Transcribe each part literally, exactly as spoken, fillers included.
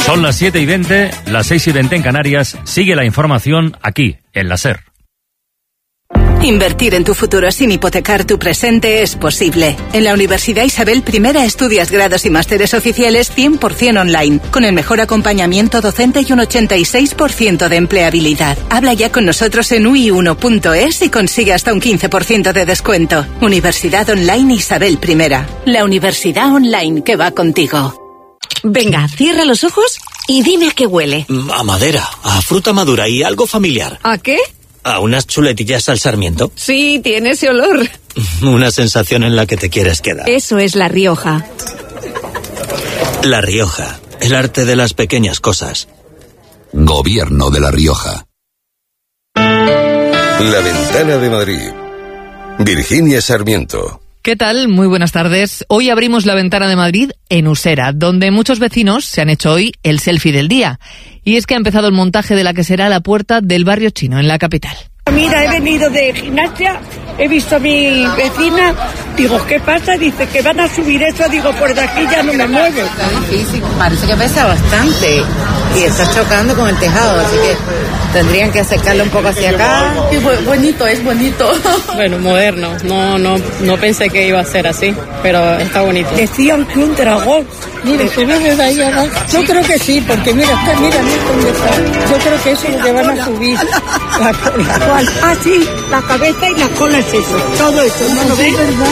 Son las siete y veinte, las seis y veinte en Canarias. Sigue la información aquí, en la SER. Invertir en tu futuro sin hipotecar tu presente es posible. En la Universidad Isabel I estudias grados y másteres oficiales cien por ciento online, con el mejor acompañamiento docente y un ochenta y seis por ciento de empleabilidad. Habla ya con nosotros en u i uno punto es y consigue hasta un quince por ciento de descuento. Universidad Online Isabel I. La universidad online que va contigo. Venga, cierra los ojos y dime a qué huele. A madera, a fruta madura y algo familiar. ¿A qué? ¿A unas chuletillas al sarmiento? Sí, tiene ese olor. Una sensación en la que te quieres quedar. Eso es La Rioja. La Rioja, el arte de las pequeñas cosas. Gobierno de La Rioja. La Ventana de Madrid. Virginia Sarmiento. ¿Qué tal? Muy buenas tardes. Hoy abrimos la Ventana de Madrid en Usera, donde muchos vecinos se han hecho hoy el selfie del día. Y es que ha empezado el montaje de la que será la puerta del barrio chino, en la capital. Mira, he venido de gimnasia, he visto a mi vecina, digo, ¿qué pasa? Dice que van a subir eso, digo, por de aquí ya no me muevo. Está difícil, parece que pesa bastante y está chocando con el tejado, así que tendrían que acercarlo un poco hacia acá. Sí, bonito, es bonito. Bueno, moderno, no, no, no pensé que iba a ser así, pero está bonito. Decían que un dragón, mire, se ve desde ahí abajo. Yo creo que sí, porque mira, está, mira, mira dónde está. Yo creo que eso es lo que van a subir. La cola. Ah, sí, la cabeza y la cola es eso, todo eso, ¿no lo ves?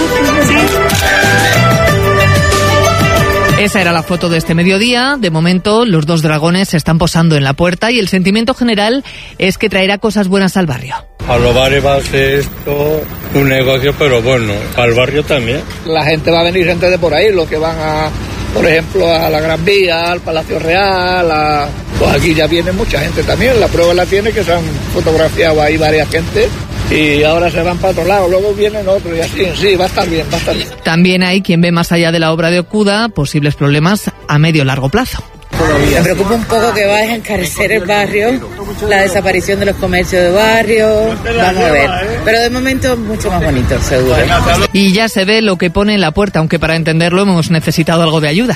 Esa era la foto de este mediodía. De momento, los dos dragones se están posando en la puerta y el sentimiento general es que traerá cosas buenas al barrio. A los bares va a ser esto un negocio, pero bueno, al barrio también. La gente va a venir, gente de por ahí, los que van a, por ejemplo, a la Gran Vía, al Palacio Real, a... pues aquí ya viene mucha gente también. La prueba la tiene que se han fotografiado ahí varias gente. Y ahora se van para otro lado, luego vienen otros y así, sí, va a estar bien, va a estar bien. También hay quien ve más allá de la obra de Okuda posibles problemas a medio o largo plazo. Me preocupa un poco que va a encarecer el barrio, la desaparición de los comercios de barrio, vamos a ver. Pero de momento mucho más bonito, seguro. Y ya se ve lo que pone en la puerta, aunque para entenderlo hemos necesitado algo de ayuda.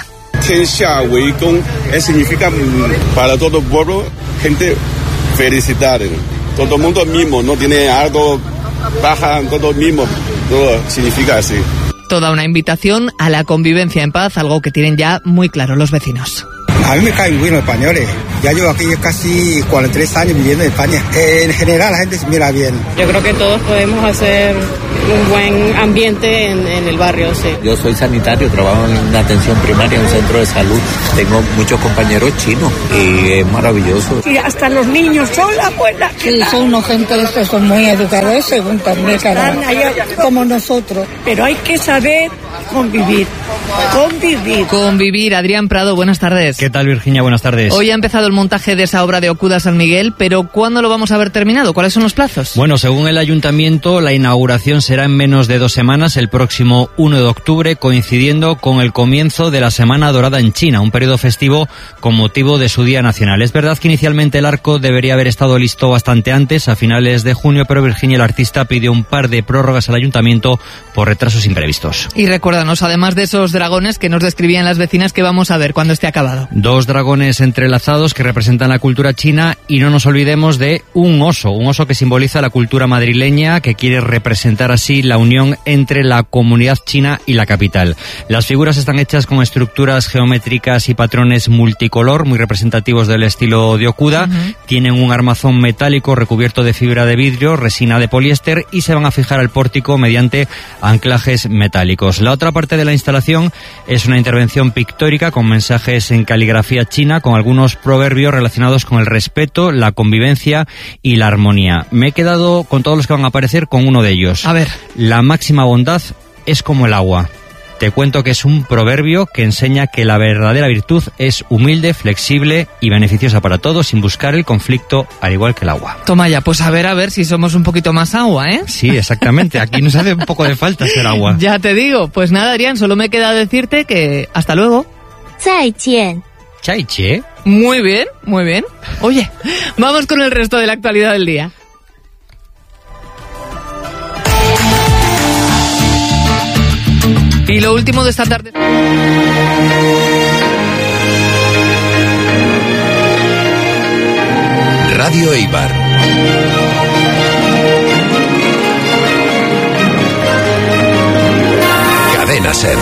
Significa para todo el pueblo, gente, felicitar. Todo el mundo mismo, no tiene algo baja, todo el mismo, todo significa así. Toda una invitación a la convivencia en paz, algo que tienen ya muy claro los vecinos. A mí me caen muy bien los españoles. Ya llevo aquí casi cuarenta y tres años viviendo en España. En general la gente se mira bien. Yo creo que todos podemos hacer un buen ambiente en, en el barrio, sí. Yo soy sanitario, trabajo en atención primaria en un centro de salud. Tengo muchos compañeros chinos y es maravilloso. Y hasta los niños son la buena. Sí, son unos gente que son muy educados, según también cada como nosotros. Pero hay que saber convivir. Convivir. Convivir. Adrián Prado, buenas tardes. ¿Qué tal, Virginia? Buenas tardes. Hoy ha empezado el montaje de esa obra de Okuda San Miguel, pero ¿cuándo lo vamos a ver terminado? ¿Cuáles son los plazos? Bueno, según el ayuntamiento, la inauguración será en menos de dos semanas, el próximo uno de octubre, coincidiendo con el comienzo de la Semana Dorada en China, un periodo festivo con motivo de su Día Nacional. Es verdad que inicialmente el arco debería haber estado listo bastante antes, a finales de junio, pero Virginia, el artista, pidió un par de prórrogas al ayuntamiento por retrasos imprevistos. Y recuérdanos, además de esos dragones que nos describían las vecinas, que vamos a ver cuando esté acabado. Dos dragones entrelazados que representan la cultura china y no nos olvidemos de un oso, un oso que simboliza la cultura madrileña, que quiere representar así la unión entre la comunidad china y la capital. Las figuras están hechas con estructuras geométricas y patrones multicolor, muy representativos del estilo de Okuda. Uh-huh. Tienen un armazón metálico recubierto de fibra de vidrio, resina de poliéster y se van a fijar al pórtico mediante anclajes metálicos. La otra parte de la instalación es una intervención pictórica con mensajes en caligrafía china, con algunos proverbios relacionados con el respeto, la convivencia y la armonía. Me he quedado con todos los que van a aparecer con uno de ellos. A ver. La máxima bondad es como el agua. Te cuento que es un proverbio que enseña que la verdadera virtud es humilde, flexible y beneficiosa para todos, sin buscar el conflicto, al igual que el agua. Toma ya, pues a ver, a ver si somos un poquito más agua, ¿eh? Sí, exactamente. Aquí nos hace un poco de falta ser agua. Ya te digo. Pues nada, Adrián, solo me queda decirte que hasta luego. 再见. Chaiche. Muy bien, muy bien. Oye, vamos con el resto de la actualidad del día. Y lo último de esta tarde. Radio Eibar. Cadena SER.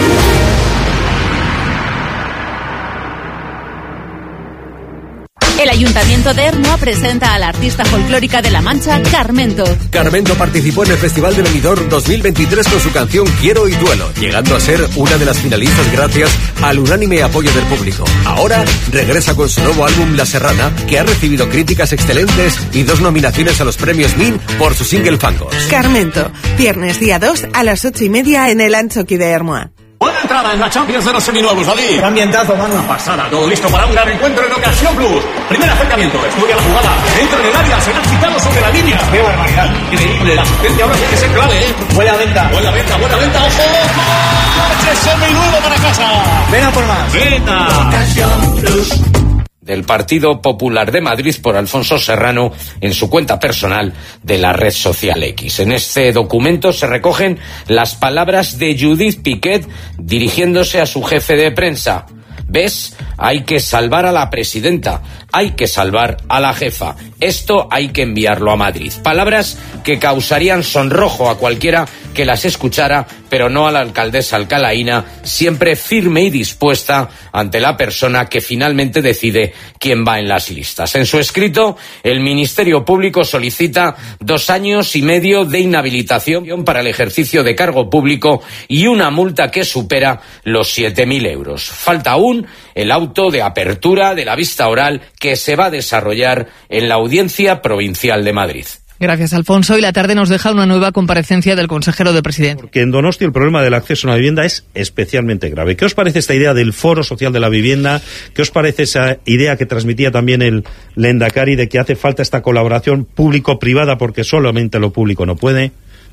El Ayuntamiento de Ermua presenta a la artista folclórica de La Mancha, Carmento. Carmento participó en el Festival de Benidorm dos mil veintitrés con su canción Quiero y Duelo, llegando a ser una de las finalistas gracias al unánime apoyo del público. Ahora regresa con su nuevo álbum La Serrana, que ha recibido críticas excelentes y dos nominaciones a los premios M I N por su single Fangos. Carmento, viernes día dos a las ocho y media en el Anchoqui de Ermua. Buena entrada en la Champions de los seminuevos, David. ¡Qué ambientazo, mano! Pasada, todo listo para un gran encuentro en Ocasión Plus. Primer acercamiento, estudia la jugada, entra en el área, será citado sobre la línea. ¡Qué barbaridad! Increíble, la asistencia ahora tiene que ser clave, ¿eh? Buena venta. Buena venta, buena venta, ojo, ojo. ¡Ese seminuevo para casa! ¡Ven a por más! ¡Venta! Ocasión Plus. Del Partido Popular de Madrid por Alfonso Serrano en su cuenta personal de la red social X. En este documento se recogen las palabras de Judith Piquet dirigiéndose a su jefe de prensa. ¿Ves? Hay que salvar a la presidenta, hay que salvar a la jefa. Esto hay que enviarlo a Madrid. Palabras que causarían sonrojo a cualquiera que las escuchara, pero no a la alcaldesa alcalaína, siempre firme y dispuesta ante la persona que finalmente decide quién va en las listas. En su escrito, el Ministerio Público solicita dos años y medio de inhabilitación para el ejercicio de cargo público y una multa que supera los siete mil euros. Falta aún el auto de apertura de la vista oral que se va a desarrollar en la Audiencia Provincial de Madrid. Gracias, Alfonso. Y la tarde nos deja una nueva comparecencia del consejero de Presidencia. Porque en Donosti el problema del acceso a una vivienda es especialmente grave. ¿Qué os parece esta idea del Foro Social de la Vivienda? ¿Qué os parece esa idea que transmitía también el Lehendakari de que hace falta esta colaboración público-privada porque solamente lo público no puede?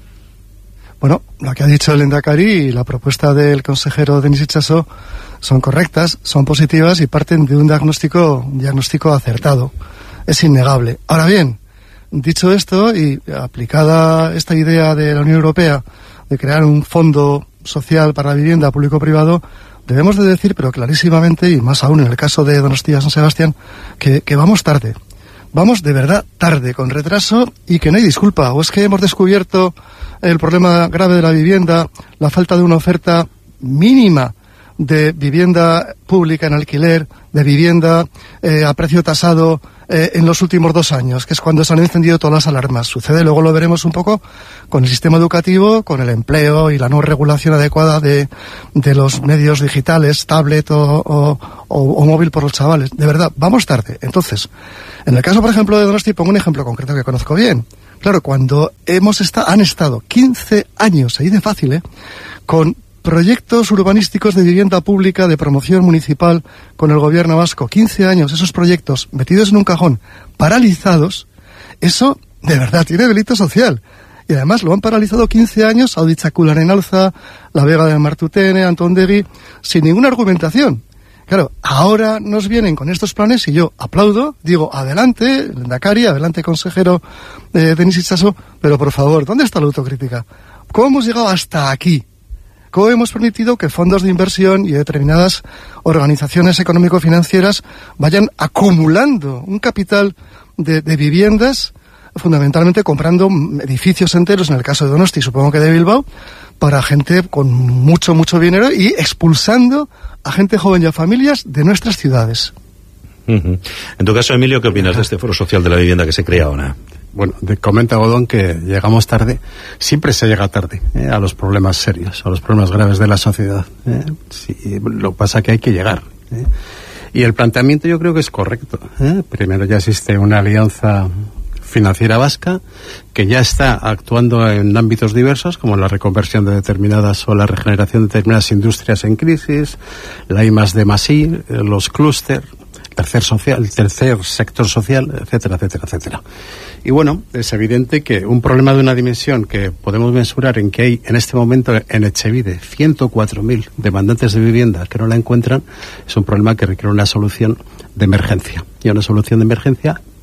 Bueno, lo que ha dicho el Lehendakari y la propuesta del consejero Denis Itxaso son correctas, son positivas y parten de un diagnóstico, un diagnóstico acertado. Es innegable. Ahora bien, dicho esto y aplicada esta idea de la Unión Europea de crear un fondo social para la vivienda público-privado, debemos de decir, pero clarísimamente, y más aún en el caso de Donostia San Sebastián, que, que vamos tarde. Vamos de verdad tarde, con retraso y que no hay disculpa. O es que hemos descubierto el problema grave de la vivienda, la falta de una oferta mínima de vivienda pública en alquiler, de vivienda eh, a precio tasado eh, en los últimos dos años, que es cuando se han encendido todas las alarmas. Sucede, luego lo veremos un poco, con el sistema educativo, con el empleo y la no regulación adecuada de, de los medios digitales, tablet o, o, o, o móvil por los chavales. De verdad, vamos tarde. Entonces, en el caso, por ejemplo, de Donosti, pongo un ejemplo concreto que conozco bien. Claro, cuando hemos esta, han estado quince años, ahí de fácil, ¿eh?, con proyectos urbanísticos de vivienda pública de promoción municipal con el gobierno vasco, quince años, esos proyectos metidos en un cajón, paralizados, eso de verdad tiene delito social. Y además lo han paralizado quince años, Auditzaculan en Alza, La Vega de Martutene, Antondegui, sin ninguna argumentación. Claro, ahora nos vienen con estos planes y yo aplaudo, digo, adelante, Lehendakari, adelante, consejero eh, Denis Itxaso, pero por favor, ¿dónde está la autocrítica? ¿Cómo hemos llegado hasta aquí? ¿Cómo hemos permitido que fondos de inversión y determinadas organizaciones económico-financieras vayan acumulando un capital de, de viviendas, fundamentalmente comprando edificios enteros, en el caso de Donosti, supongo que de Bilbao, para gente con mucho, mucho dinero y expulsando a gente joven y a familias de nuestras ciudades? Uh-huh. En tu caso, Emilio, ¿qué opinas de este Foro Social de la Vivienda que se crea ahora? Bueno, comenta Godón que llegamos tarde. Siempre se llega tarde eh, a los problemas serios, a los problemas graves de la sociedad. Eh. Sí, lo que pasa es que hay que llegar. Eh. Y el planteamiento yo creo que es correcto. Eh. Primero, ya existe una alianza financiera vasca que ya está actuando en ámbitos diversos, como la reconversión de determinadas o la regeneración de determinadas industrias en crisis, la I más D más I, los clústeres, tercer social, el tercer sector social, etcétera, etcétera, etcétera. Y bueno, es evidente que un problema de una dimensión que podemos mensurar en que hay en este momento en Etxebide ciento cuatro mil demandantes de vivienda que no la encuentran, es un problema que requiere una solución de emergencia. Y una solución de emergencia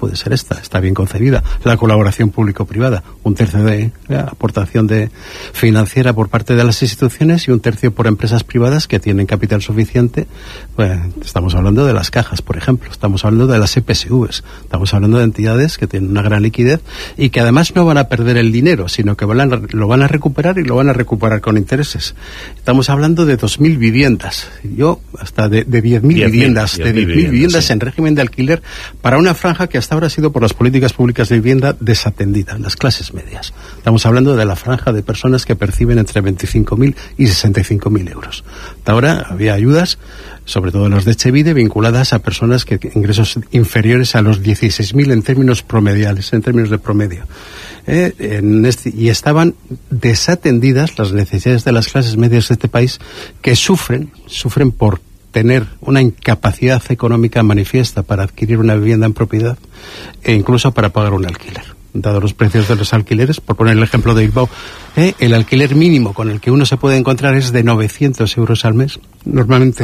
puede ser esta, está bien concebida. La colaboración público-privada, un tercio de eh, aportación de financiera por parte de las instituciones y un tercio por empresas privadas que tienen capital suficiente. Pues, estamos hablando de las cajas, por ejemplo, estamos hablando de las E P S Vs, estamos hablando de entidades que tienen una gran liquidez y que además no van a perder el dinero, sino que van a, lo van a recuperar y lo van a recuperar con intereses. Estamos hablando de dos mil viviendas, yo hasta de, de diez mil viviendas, de diez mil viviendas sí. en régimen de alquiler para una franja que hasta ahora ha sido por las políticas públicas de vivienda desatendida, las clases medias. Estamos hablando de la franja de personas que perciben entre veinticinco mil y sesenta y cinco mil euros. Hasta ahora había ayudas, sobre todo las de Echevide, vinculadas a personas que ingresos inferiores a los dieciséis mil en términos promediales, en términos de promedio. Eh, en este, y estaban desatendidas las necesidades de las clases medias de este país, que sufren, sufren por tener una incapacidad económica manifiesta para adquirir una vivienda en propiedad e incluso para pagar un alquiler. Dado los precios de los alquileres, por poner el ejemplo de Bilbao, eh, el alquiler mínimo con el que uno se puede encontrar es de novecientos euros al mes. Normalmente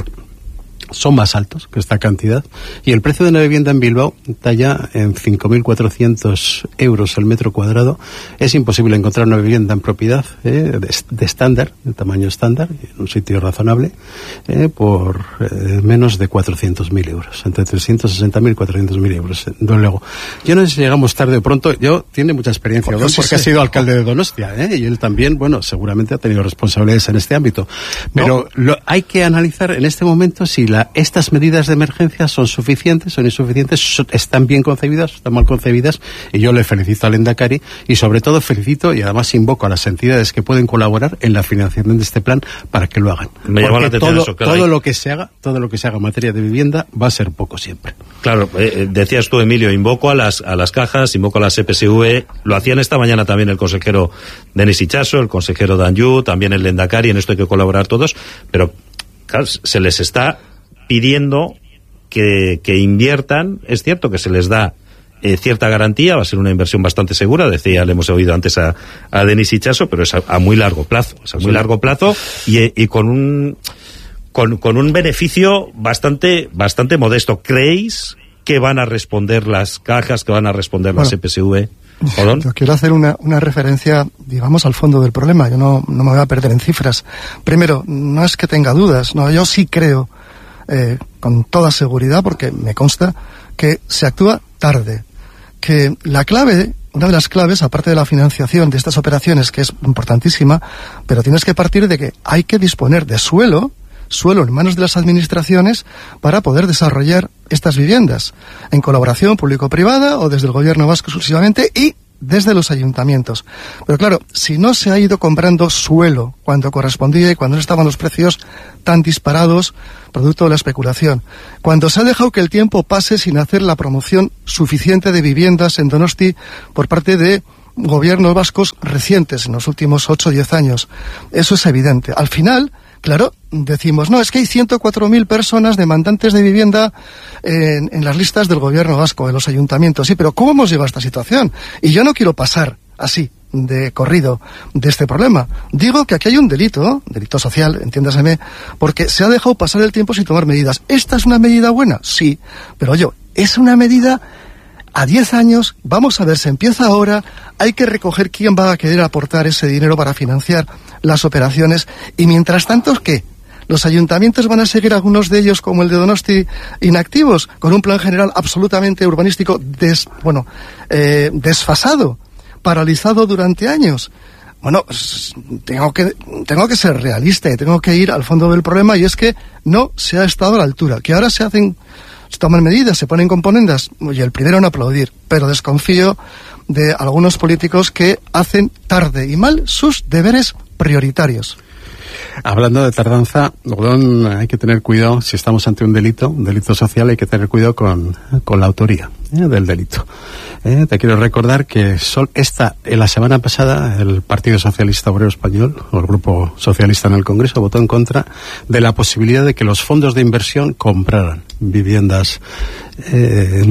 son más altos que esta cantidad, y el precio de una vivienda en Bilbao está ya en cinco mil cuatrocientos euros el metro cuadrado. Es imposible encontrar una vivienda en propiedad eh, de estándar, de, de tamaño estándar, en un sitio razonable, eh, por eh, menos de cuatrocientos mil euros, entre trescientos sesenta mil y cuatrocientos mil euros. Luego, yo no sé si llegamos tarde o pronto, yo tiene mucha experiencia, Don, porque ha sido alcalde de Donostia, ¿eh? Y él también, bueno, seguramente ha tenido responsabilidades en este ámbito, pero ¿no? lo, hay que analizar en este momento si la estas medidas de emergencia son suficientes, son insuficientes, son, están bien concebidas, están mal concebidas, y yo le felicito al Lehendakari y sobre todo felicito y además invoco a las entidades que pueden colaborar en la financiación de este plan para que lo hagan. Me llama la atención todo, eso, claro, todo hay... lo que se haga, todo lo que se haga en materia de vivienda va a ser poco siempre. Claro, eh, decías tú, Emilio, invoco a las a las cajas, invoco a las E P S V, lo hacían esta mañana también el consejero Denis Itxaso, el consejero Danyu, también el Lehendakari, en esto hay que colaborar todos, pero claro, se les está pidiendo que, que inviertan. Es cierto que se les da eh, cierta garantía, va a ser una inversión bastante segura, decía, le hemos oído antes a, a Denis Itxaso, pero es a, a muy largo plazo, es a muy largo plazo y, y con un con, con un beneficio bastante bastante modesto. ¿Creéis que van a responder las cajas, que van a responder bueno, las E P S V? ¿Perdón? Yo quiero hacer una, una referencia, digamos, al fondo del problema. Yo no, no me voy a perder en cifras. Primero, no es que tenga dudas, no, yo sí creo Eh, con toda seguridad, porque me consta que se actúa tarde, que la clave, una de las claves, aparte de la financiación de estas operaciones, que es importantísima, pero tienes que partir de que hay que disponer de suelo, suelo en manos de las administraciones para poder desarrollar estas viviendas, en colaboración público-privada o desde el gobierno vasco exclusivamente y desde los ayuntamientos. Pero claro, si no se ha ido comprando suelo cuando correspondía y cuando no estaban los precios tan disparados, producto de la especulación, cuando se ha dejado que el tiempo pase sin hacer la promoción suficiente de viviendas en Donosti por parte de gobiernos vascos recientes, en los últimos ocho o diez años, eso es evidente. Al final, claro, decimos, no, es que hay ciento cuatro mil personas demandantes de vivienda en, en las listas del gobierno vasco, de los ayuntamientos. Sí, pero ¿cómo hemos llegado a esta situación? Y yo no quiero pasar así, de corrido, de este problema. Digo que aquí hay un delito, delito social, entiéndaseme, porque se ha dejado pasar el tiempo sin tomar medidas. ¿Esta es una medida buena? Sí, pero oye, es una medida a diez años, vamos a ver, se empieza ahora, hay que recoger quién va a querer aportar ese dinero para financiar las operaciones, y mientras tanto, ¿qué? Los ayuntamientos van a seguir, algunos de ellos, como el de Donosti, inactivos, con un plan general absolutamente urbanístico des, bueno, eh, desfasado, paralizado durante años. Bueno, tengo que, tengo que ser realista y tengo que ir al fondo del problema, y es que no se ha estado a la altura, que ahora se hacen, se toman medidas, se ponen componendas, y el primero en aplaudir, pero desconfío de algunos políticos que hacen tarde y mal sus deberes prioritarios. Hablando de tardanza, Godón, hay que tener cuidado, si estamos ante un delito, un delito social, hay que tener cuidado con, con la autoría ¿eh? del delito. Eh, te quiero recordar que sol, esta, en la semana pasada el Partido Socialista Obrero Español, o el Grupo Socialista en el Congreso, votó en contra de la posibilidad de que los fondos de inversión compraran viviendas eh,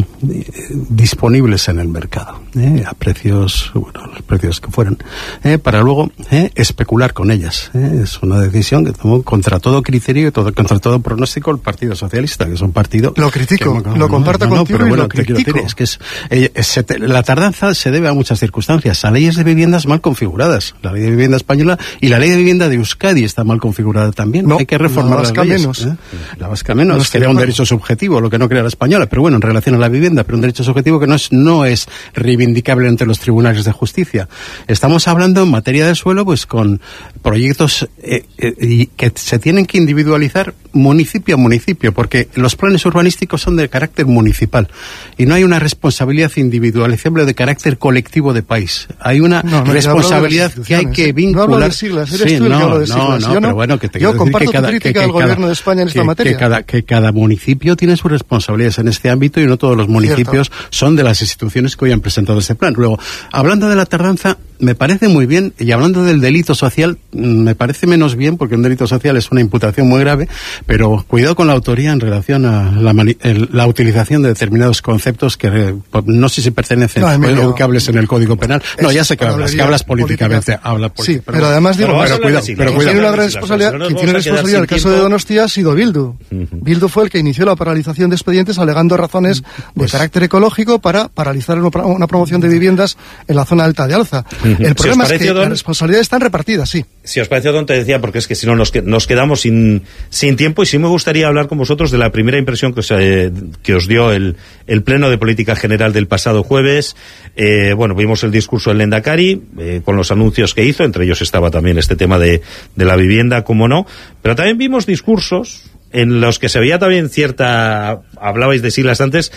disponibles en el mercado, eh, a precios, bueno, los precios que fueran, eh, para luego eh, especular con ellas. Eh. Es una decisión que tomó contra todo criterio y todo, contra todo pronóstico el Partido Socialista, que es un partido... Lo critico, que, lo comparto no, no, contigo pero y bueno, lo critico. Decir, es que es, eh, es, la tardanza se debe a muchas circunstancias, a leyes de viviendas mal configuradas. La ley de vivienda española y la ley de vivienda de Euskadi está mal configurada también. No, hay que reformar las leyes. Menos. ¿eh? La vasca menos, no crea un derecho subjetivo, lo que no crea la española, pero bueno, en relación a la vivienda, pero un derecho subjetivo que no es, no es reivindicable ante los tribunales de justicia. Estamos hablando en materia de suelo, pues con proyectos eh, eh, que se tienen que individualizar municipio a municipio, porque los planes urbanísticos son de carácter municipal y no hay una responsabilidad individualizable de carácter colectivo de país. Hay una no, no, responsabilidad que hay que vincular. No hablo de siglas, eres sí, tú el no, que habla de siglas. No, no, yo pero bueno, que te yo quiero comparto decir que cada, tu crítica que, que al cada, gobierno de España en que, esta materia. Que cada, que cada municipio tiene sus responsabilidades en este ámbito y no todos los municipios Cierto. son de las instituciones que hoy han presentado este plan. Luego, hablando de la tardanza, me parece muy bien, y hablando del delito social, me parece menos bien, porque un delito social es una imputación muy grave, pero cuidado con la autoría en relación a la, mani- el, la utilización de determinados conceptos que eh, no sé si pertenecen no, Emilio, o que hables en el Código Penal. No, ya sé que hablas, que hablas políticamente. Política. Habla sí, pero, pero además digo, pero, pero cuidado, pero quien tiene una gran responsabilidad, no quien tiene responsabilidad en el caso de Donostia ha sido Bildu. Uh-huh. Bildu fue el que inició la paralización de expedientes alegando razones pues, de carácter ecológico para paralizar una promoción de viviendas en la zona alta de Alza. Uh-huh. El problema si es que Don, las responsabilidades están repartidas, sí. Si os parece, Don, te decía, porque es que si no nos, que, nos quedamos sin, sin tiempo, y sí me gustaría hablar con vosotros de la primera impresión que os, eh, que os dio el, el Pleno de Política General del pasado jueves. Eh, bueno, vimos el discurso del Lehendakari, eh, con los anuncios que hizo, entre ellos estaba también este tema de, de la vivienda, como no, pero también vimos discursos en los que se veía también cierta, hablabais de siglas antes,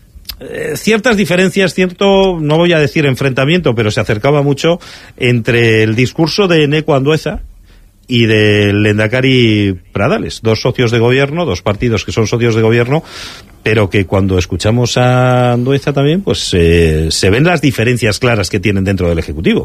eh, ciertas diferencias, cierto, no voy a decir enfrentamiento, pero se acercaba mucho entre el discurso de Eneko Andueza y del Lehendakari Pradales, dos socios de gobierno, dos partidos que son socios de gobierno, pero que cuando escuchamos a Andueza también, pues eh, se ven las diferencias claras que tienen dentro del Ejecutivo.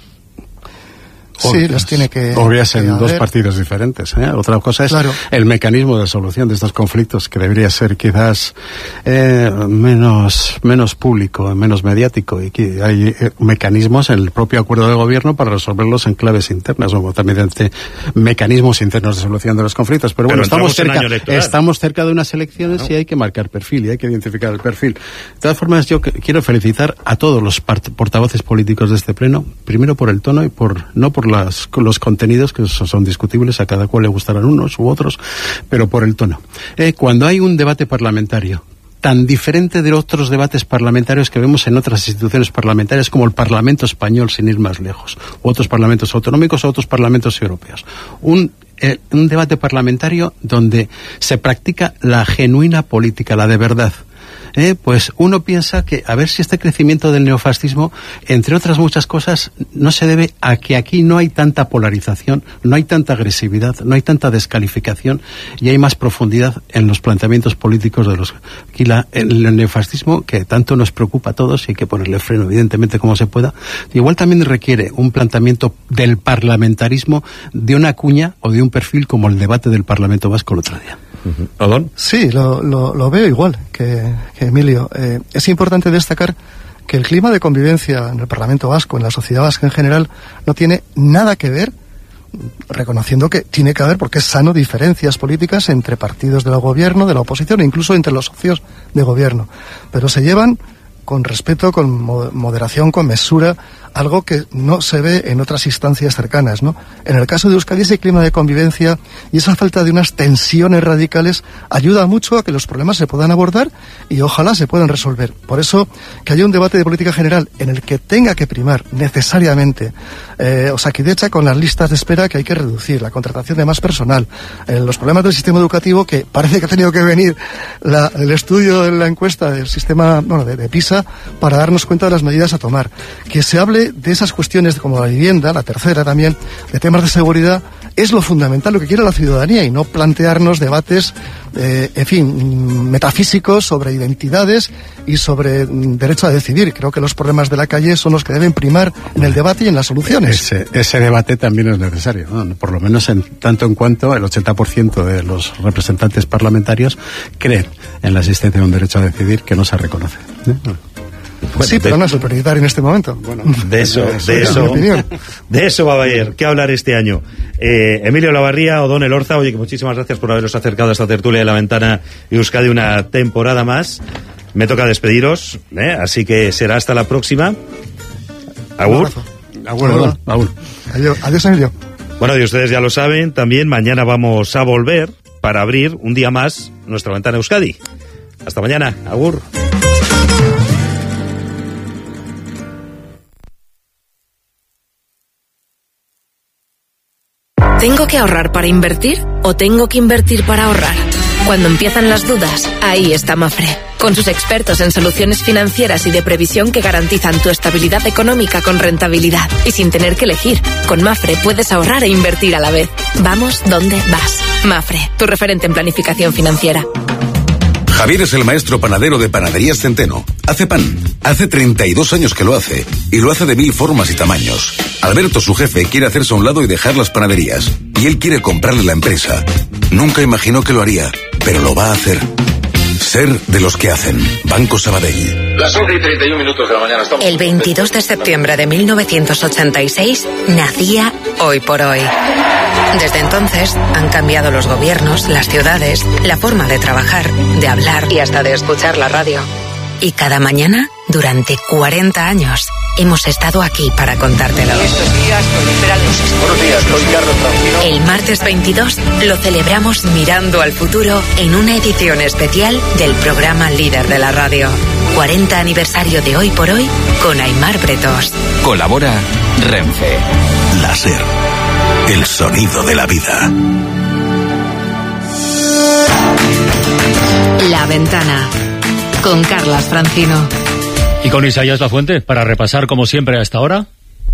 Sí, las tiene que... Obvias en dos partidos diferentes. ¿eh? Otra cosa es claro. el mecanismo de solución de estos conflictos, que debería ser quizás eh, menos menos público, menos mediático, y que hay eh, mecanismos en el propio acuerdo de gobierno para resolverlos en claves internas, o también entre mecanismos internos de solución de los conflictos. Pero, Pero bueno, estamos cerca, estamos cerca de unas elecciones no. y hay que marcar perfil, y hay que identificar el perfil. De todas formas, yo quiero felicitar a todos los portavoces políticos de este pleno, primero por el tono y por no por Las, los contenidos, que son discutibles, a cada cual le gustarán unos u otros, pero por el tono. Eh, cuando hay un debate parlamentario tan diferente de otros debates parlamentarios que vemos en otras instituciones parlamentarias, como el Parlamento Español, sin ir más lejos, u otros parlamentos autonómicos o otros parlamentos europeos, un eh, un debate parlamentario donde se practica la genuina política, la de verdad, Eh, pues uno piensa que a ver si este crecimiento del neofascismo, entre otras muchas cosas, no se debe a que aquí no hay tanta polarización, no hay tanta agresividad, no hay tanta descalificación, y hay más profundidad en los planteamientos políticos de los aquí la, el, el neofascismo, que tanto nos preocupa a todos, y hay que ponerle freno evidentemente como se pueda. Igual también requiere un planteamiento del parlamentarismo de una cuña o de un perfil como el debate del Parlamento Vasco el otro día. ¿Adón? Sí, lo, lo, lo veo igual que, que Emilio. Eh, es importante destacar que el clima de convivencia en el Parlamento Vasco, en la sociedad vasca en general, no tiene nada que ver, reconociendo que tiene que haber, porque es sano, diferencias políticas entre partidos del gobierno, de la oposición, e incluso entre los socios de gobierno. Pero se llevan con respeto, con moderación, con mesura, algo que no se ve en otras instancias cercanas, ¿no? En el caso de Euskadi, ese clima de convivencia y esa falta de unas tensiones radicales ayuda mucho a que los problemas se puedan abordar y ojalá se puedan resolver. Por eso, que haya un debate de política general en el que tenga que primar necesariamente eh, Osakidetza con las listas de espera que hay que reducir, la contratación de más personal, eh, los problemas del sistema educativo, que parece que ha tenido que venir la, el estudio de la encuesta del sistema, bueno, de, de PISA, para darnos cuenta de las medidas a tomar. Que se hable de esas cuestiones como la vivienda, la tercera también, de temas de seguridad, es lo fundamental, lo que quiere la ciudadanía, y no plantearnos debates, eh, en fin, metafísicos sobre identidades y sobre mm, derecho a decidir. Creo que los problemas de la calle son los que deben primar en el debate y en las soluciones. Ese, ese debate también es necesario, ¿no? Por lo menos en tanto en cuanto el ochenta por ciento de los representantes parlamentarios creen en la existencia de un derecho a decidir que no se reconoce, ¿eh? Bueno, sí, pero no es el prioritario en este momento. Bueno, de eso, de eso, de eso va a haber que hablar este año. Eh, Emilio Olavarría, O'Donnell Orza, oye, que muchísimas gracias por haberos acercado a esta tertulia de La Ventana y Euskadi una temporada más. Me toca despediros, ¿eh? Así que será hasta la próxima. Agur. Agur, agur, agur. Adiós, adiós, Emilio. Bueno, y ustedes ya lo saben, también mañana vamos a volver para abrir un día más nuestra Ventana Euskadi. Hasta mañana, agur. ¿Tengo que ahorrar para invertir o tengo que invertir para ahorrar? Cuando empiezan las dudas, ahí está Mafre. Con sus expertos en soluciones financieras y de previsión que garantizan tu estabilidad económica con rentabilidad. Y sin tener que elegir, con Mafre puedes ahorrar e invertir a la vez. Vamos donde vas. Mafre, tu referente en planificación financiera. Javier es el maestro panadero de Panaderías Centeno. Hace pan. Hace treinta y dos años que lo hace. Y lo hace de mil formas y tamaños. Alberto, su jefe, quiere hacerse a un lado y dejar las panaderías. Y él quiere comprarle la empresa. Nunca imaginó que lo haría, pero lo va a hacer. Ser de los que hacen. Banco Sabadell. Las once y treinta y un minutos de la mañana estamos... El veintidós de septiembre de mil novecientos ochenta y seis nacía Hoy por Hoy. Desde entonces han cambiado los gobiernos, las ciudades, la forma de trabajar, de hablar y hasta de escuchar la radio. Y cada mañana, durante cuarenta años, hemos estado aquí para contártelo. Estos días proliferan los... Buenos días, soy Carlos Francino. El martes veintidós lo celebramos mirando al futuro en una edición especial del programa líder de la radio. cuarenta aniversario de Hoy por Hoy con Aimar Bretos. Colabora Renfe. Láser. El sonido de la vida. La Ventana con Carlas Francino. Y con Isaías Lafuente, para repasar como siempre hasta ahora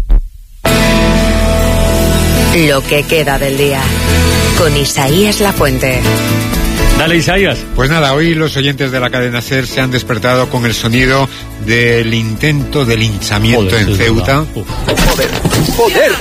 lo que queda del día con Isaías Lafuente. Dale, Isaías. Pues nada, hoy los oyentes de la cadena SER se han despertado con el sonido del intento de linchamiento Joder, en Ceuta. Joder, joder.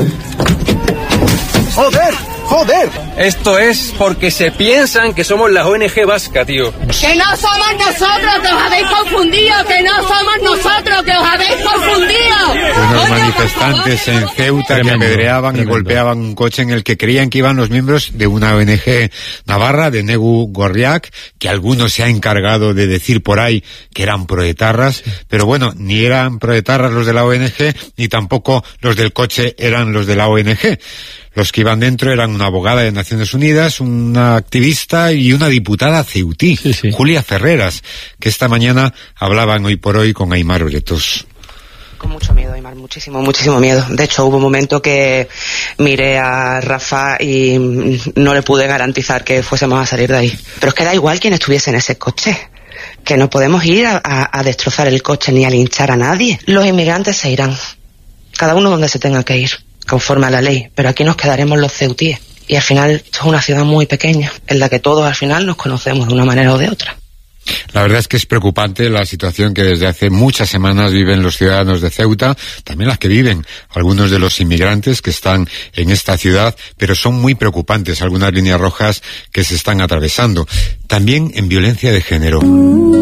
¡Joder! ¡Joder! Esto es porque se piensan que somos la O N G vasca, tío. ¡Que no somos nosotros, que os habéis confundido! ¡Que no somos nosotros, que os habéis confundido! Unos manifestantes en Ceuta que apedreaban y golpeaban un coche en el que creían que iban los miembros de una O N G navarra, de Negu Gorriak, que algunos se ha encargado de decir por ahí que eran proetarras, pero bueno, ni eran proetarras los de la O N G, ni tampoco los del coche eran los de la O N G. Los que iban dentro eran una abogada de Naciones Unidas, una activista y una diputada ceutí, sí, sí. Julia Ferreras, que esta mañana hablaban Hoy por Hoy con Aimar Bretos. Con mucho miedo, Aimar, muchísimo, muchísimo miedo. De hecho, hubo un momento que miré a Rafa y no le pude garantizar que fuésemos a salir de ahí. Pero es que da igual quién estuviese en ese coche, que no podemos ir a, a, a destrozar el coche ni a linchar a nadie. Los inmigrantes se irán, cada uno donde se tenga que ir, conforme a la ley, pero aquí nos quedaremos los ceutíes. Y al final esto es una ciudad muy pequeña, en la que todos al final nos conocemos de una manera o de otra. La verdad es que es preocupante la situación que desde hace muchas semanas viven los ciudadanos de Ceuta, también las que viven algunos de los inmigrantes que están en esta ciudad, pero son muy preocupantes algunas líneas rojas que se están atravesando. También en violencia de género.